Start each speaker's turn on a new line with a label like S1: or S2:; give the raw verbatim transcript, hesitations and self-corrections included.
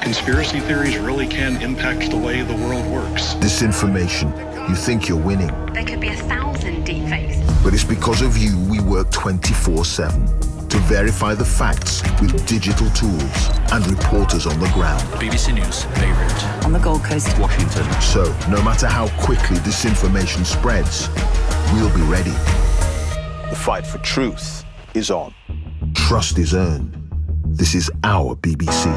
S1: Conspiracy theories really can impact the way the world works.
S2: Disinformation. You think you're winning.
S3: There could be a thousand deepfakes.
S2: But it's because of you we work twenty-four seven to verify the facts with digital tools and reporters on the ground.
S4: B B C News, Beirut.
S5: On the Gold Coast.
S4: Washington.
S2: So, no matter how quickly disinformation spreads, we'll be ready. The fight for truth is on. Trust is earned. This is our B B C.